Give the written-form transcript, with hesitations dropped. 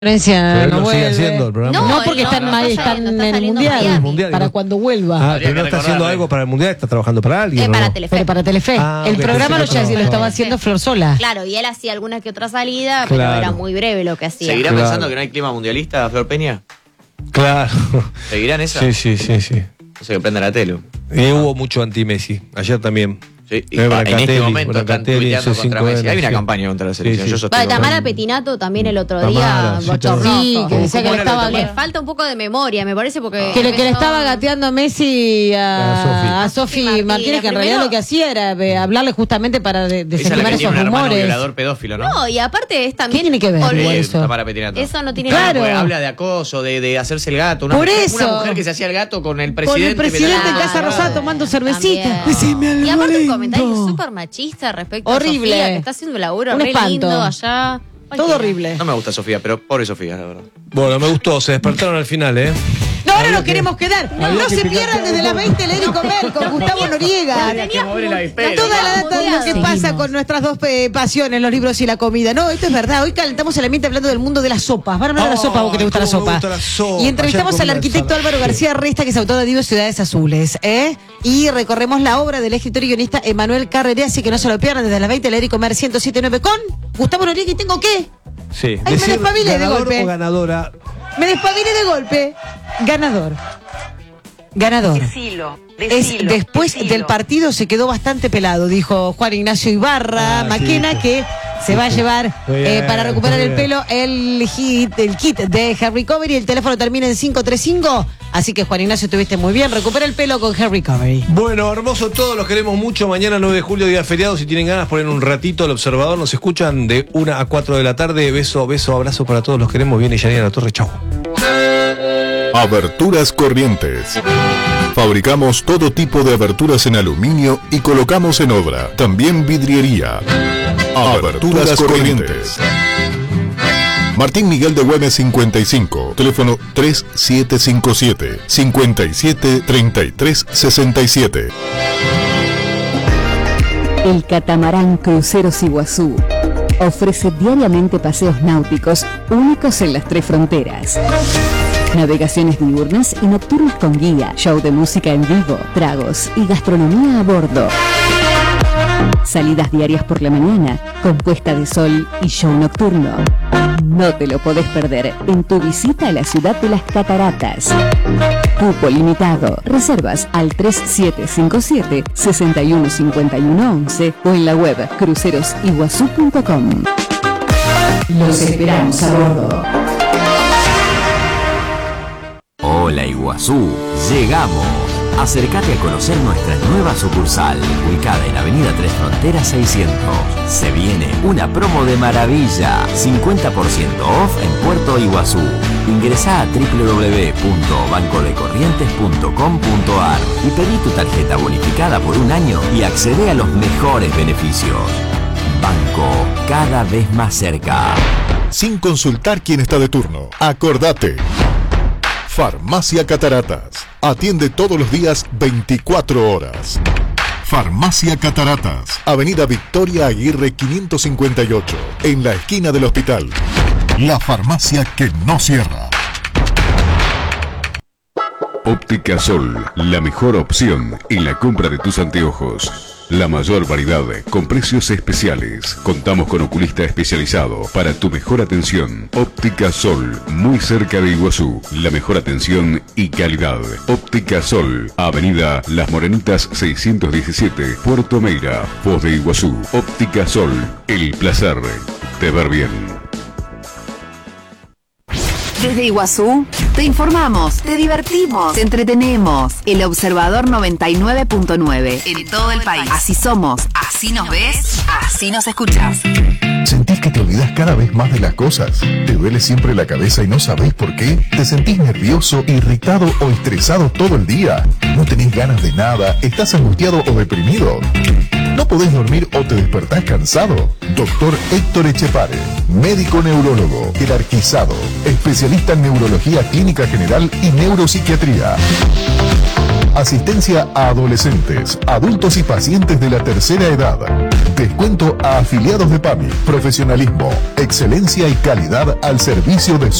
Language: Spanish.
Pero no lo sigue vuelve. haciendo el programa. No, porque están en el mundial, para cuando vuelva. Pero no está haciendo algo para el mundial, está trabajando para alguien. ¿no? Para Telefe. Pero para Telefe. El programa lo estaba haciendo Flor Sola. Claro, y él hacía alguna que otra salida, Claro. pero era muy breve lo que hacía. ¿Seguirá pensando que no hay clima mundialista, Flor Peña? Claro. ¿Seguirán esa? Sí. No sé, que prenda la tele. Y hubo mucho anti-Messi. Ayer también. Sí, y en este momento están tuiteando contra Messi. Hay una sí. campaña contra la selección. Sí. Yo sostengo. Tamara Petinato también el otro día, Tamara, sí, bochornoso. Sí, que decía que Le falta un poco de memoria, me parece, porque... Que le estaba gateando a Messi a Sofi Sofi Martínez, que en realidad lo que hacía era hablarle justamente para Esa es la desestimar que esos tiene un hermano rumores. violador pedófilo, ¿no? No, y aparte es también... ¿Qué tiene que ver igual eso? Tamara Petinato. Eso no tiene Claro. Porque habla de acoso, de hacerse el gato. Por eso. Una mujer que se hacía el gato con el presidente. Con el presidente en Casa Claro. Rosada tomando cervecita. También. Decime algo Y aparte el lindo. comentario es súper machista respecto Horrible. a Sofía, que está haciendo un laburo Un re espanto. lindo allá. Todo horrible. No me gusta Sofía, pero pobre Sofía, la verdad. Bueno, me gustó. Se despertaron al final, ¿eh? No, ahora nos queremos quedar. No había que se picar pierdan todo desde las un 20 el Eric Comer con Gustavo Noriega. Había que mover el avispero. Toda la data de lo que pasa con nuestras dos pasiones, los libros y la comida. No, esto es verdad. Hoy calentamos el ambiente hablando del mundo de las sopas. Van a hablar de las sopas, vos que te gusta la cómo me sopa. gusta la sopa. Y entrevistamos Ayer al comí arquitecto ensalada. Álvaro García Resta, que es autor de Divo Ciudades Azules. Y recorremos la obra del escritor y guionista Emanuel Carrere, así que no se lo pierdan desde las 20 el Eric Comer 107.9 con Gustavo Noriega. ¿Y tengo qué? Sí. Ay, me Decir despabilé de ganador golpe. o ganadora. Me despabilé de golpe. Ganador. Después del partido se quedó bastante pelado, dijo Juan Ignacio Ibarra Maquena, que se va a llevar Muy bien, para recuperar muy el bien. pelo el kit de Hair Recovery. El teléfono termina en 535, así que Juan Ignacio, estuviste muy bien. Recupera el pelo con Hair Recovery. Bueno, hermoso todo, los queremos mucho. Mañana 9 de julio, día feriado. Si tienen ganas, ponen un ratito al observador. Nos escuchan de 1 a 4 de la tarde. Beso, abrazo para todos. Los queremos. Viene Yanina La Torre. Chau. Aberturas Corrientes. Fabricamos todo tipo de aberturas en aluminio y colocamos en obra. También vidriería. Aberturas Corrientes. Martín Miguel de Güemes 55. Teléfono 3757-573367. El catamarán Cruceros Iguazú ofrece diariamente paseos náuticos únicos en las tres fronteras. Navegaciones diurnas y nocturnas con guía, show de música en vivo, tragos y gastronomía a bordo. Salidas diarias por la mañana, con puesta de sol y show nocturno. No te lo podés perder en tu visita a la ciudad de las Cataratas. Cupo limitado. Reservas al 3757-615111 o en la web crucerosiguazú.com. Los esperamos a bordo. Hola Iguazú, llegamos. Acércate a conocer nuestra nueva sucursal, ubicada en Avenida Tres Fronteras 600. Se viene una promo de maravilla, 50% off en Puerto Iguazú. Ingresá a www.bancodecorrientes.com.ar y pedí tu tarjeta bonificada por un año y accede a los mejores beneficios. Banco, cada vez más cerca. Sin consultar quién está de turno. Acordate. Farmacia Cataratas. Atiende todos los días 24 horas. Farmacia Cataratas. Avenida Victoria Aguirre 558. En la esquina del hospital. La farmacia que no cierra. Óptica Sol, la mejor opción en la compra de tus anteojos. La mayor variedad con precios especiales. Contamos con oculista especializado para tu mejor atención. Óptica Sol, muy cerca de Iguazú. La mejor atención y calidad. Óptica Sol, Avenida Las Morenitas 617, Puerto Meira, Foz de Iguazú. Óptica Sol, el placer de ver bien. Desde Iguazú, te informamos, te divertimos, te entretenemos. El Observador 99.9 en todo el país. Así somos, así nos ves, así nos escuchas. ¿Sentís que te olvidás cada vez más de las cosas? ¿Te duele siempre la cabeza y no sabés por qué? ¿Te sentís nervioso, irritado o estresado todo el día? ¿No tenés ganas de nada? ¿Estás angustiado o deprimido? ¿No podés dormir o te despertás cansado? Doctor Héctor Echepare, médico neurólogo, jerarquizado, especialista en neurología clínica general y neuropsiquiatría. Asistencia a adolescentes, adultos y pacientes de la tercera edad. Descuento a afiliados de PAMI. Profesionalismo, excelencia y calidad al servicio de